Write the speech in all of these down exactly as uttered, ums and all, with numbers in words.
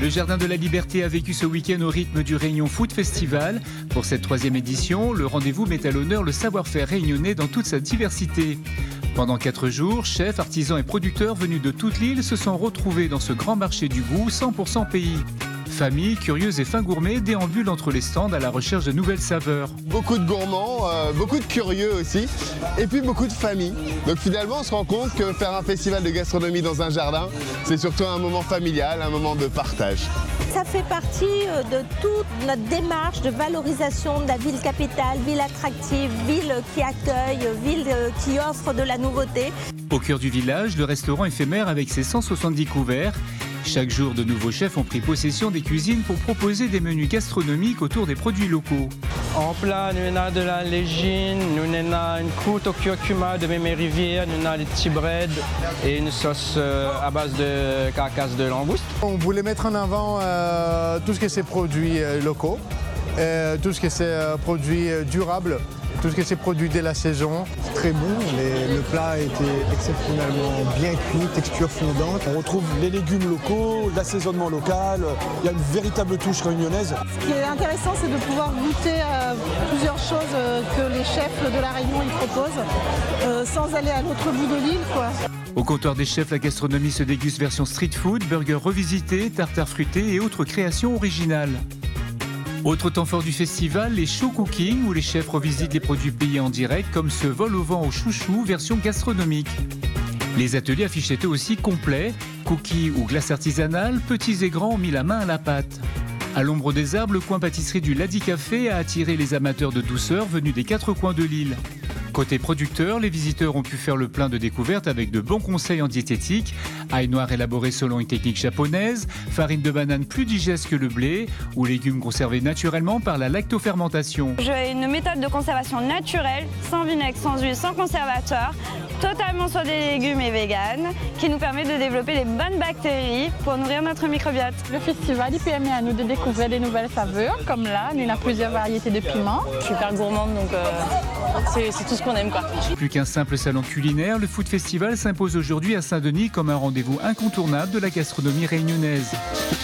Le Jardin de la Liberté a vécu ce week-end au rythme du Réunion Food Festival. Pour cette troisième édition, le rendez-vous met à l'honneur le savoir-faire réunionnais dans toute sa diversité. Pendant quatre jours, chefs, artisans et producteurs venus de toute l'île se sont retrouvés dans ce grand marché du goût cent pour cent pays. Familles, curieuses et fins gourmets déambulent entre les stands à la recherche de nouvelles saveurs. Beaucoup de gourmands, euh, beaucoup de curieux aussi, et puis beaucoup de familles. Donc finalement, on se rend compte que faire un festival de gastronomie dans un jardin, c'est surtout un moment familial, un moment de partage. Ça fait partie de toute notre démarche de valorisation de la ville capitale, ville attractive, ville qui accueille, ville qui offre de la nouveauté. Au cœur du village, le restaurant éphémère avec ses cent soixante-dix couverts. Chaque jour, de nouveaux chefs ont pris possession des cuisines pour proposer des menus gastronomiques autour des produits locaux. En plat, nous avons de la légine, nous avons une croûte au curcuma de Mémé Rivière, nous avons des petits breads et une sauce à base de carcasse de langouste. On voulait mettre en avant euh, tout ce que c'est produits euh, locaux, euh, tout ce que c'est euh, produits euh, durables, tout ce que c'est produit dès la saison. C'est très bon, les, le plat était exceptionnellement bien cuit, texture fondante. On retrouve les légumes locaux, l'assaisonnement local, il y a une véritable touche réunionnaise. Ce qui est intéressant, c'est de pouvoir goûter à plusieurs choses que les chefs de la Réunion ils proposent, euh, sans aller à l'autre bout de l'île, quoi. Au comptoir des chefs, la gastronomie se déguste version street food, burgers revisités, tartares fruités et autres créations originales. Autre temps fort du festival, les show cooking où les chefs revisitent les produits pays en direct comme ce vol au vent au chouchou version gastronomique. Les ateliers affichaient eux aussi complets, cookies ou glaces artisanales, petits et grands ont mis la main à la pâte. À l'ombre des arbres, le coin pâtisserie du Ladi Café a attiré les amateurs de douceur venus des quatre coins de l'île. Côté producteur, les visiteurs ont pu faire le plein de découvertes avec de bons conseils en diététique, ail noir élaboré selon une technique japonaise, farine de banane plus digeste que le blé ou légumes conservés naturellement par la lactofermentation. J'ai une méthode de conservation naturelle, sans vinaigre, sans huile, sans conservateur, totalement sur des légumes et véganes, qui nous permet de développer des bonnes bactéries pour nourrir notre microbiote. Le festival il permet à nous de découvrir des nouvelles saveurs, comme là, il y a plusieurs variétés de piments. Je suis hyper gourmande, donc euh, c'est tout ce qu'on aime, quoi. Plus qu'un simple salon culinaire, le Food Festival s'impose aujourd'hui à Saint-Denis comme un rendez-vous incontournable de la gastronomie réunionnaise.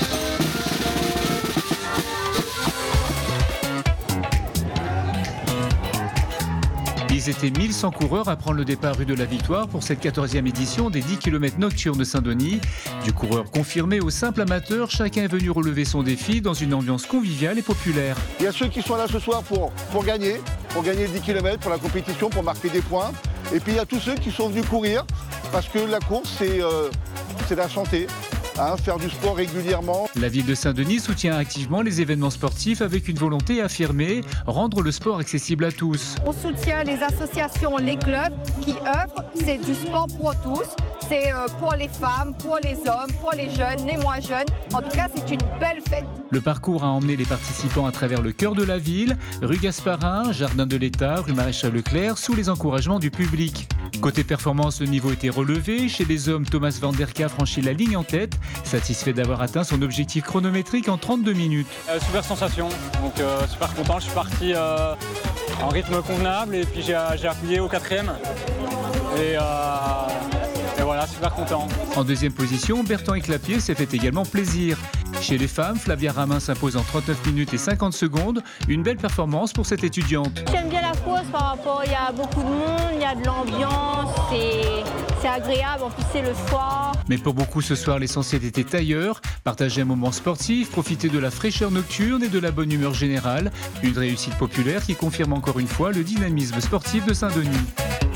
Ils étaient mille cent coureurs à prendre le départ rue de la Victoire pour cette quatorzième édition des dix kilomètres nocturnes de Saint-Denis. Du coureur confirmé au simple amateur, chacun est venu relever son défi dans une ambiance conviviale et populaire. Il y a ceux qui sont là ce soir pour, pour gagner, pour gagner les dix kilomètres, pour la compétition, pour marquer des points. Et puis il y a tous ceux qui sont venus courir parce que la course, c'est euh, c'est la santé. Hein, faire du sport régulièrement. La ville de Saint-Denis soutient activement les événements sportifs avec une volonté affirmée, rendre le sport accessible à tous. On soutient les associations, les clubs qui œuvrent, c'est du sport pour tous, c'est pour les femmes, pour les hommes, pour les jeunes, les moins jeunes. En tout cas, c'est une belle fête. Le parcours a emmené les participants à travers le cœur de la ville, rue Gasparin, Jardin de l'État, rue Maréchal Leclerc, sous les encouragements du public. Côté performance, le niveau était relevé. Chez les hommes, Thomas Van Der Ka franchit la ligne en tête, satisfait d'avoir atteint son objectif chronométrique en trente-deux minutes. Euh, super sensation, donc euh, super content. Je suis parti euh, en rythme convenable et puis j'ai appuyé au quatrième. Et, euh, et voilà, super content. En deuxième position, Bertrand Éclapier s'est fait également plaisir. Chez les femmes, Flavia Ramin s'impose en trente-neuf minutes et cinquante secondes. Une belle performance pour cette étudiante. J'aime bien la course par rapport, il y a beaucoup de monde, il y a de l'ambiance, c'est agréable, en plus c'est le soir. Mais pour beaucoup ce soir, l'essentiel était ailleurs. Partager un moment sportif, profiter de la fraîcheur nocturne et de la bonne humeur générale. Une réussite populaire qui confirme encore une fois le dynamisme sportif de Saint-Denis.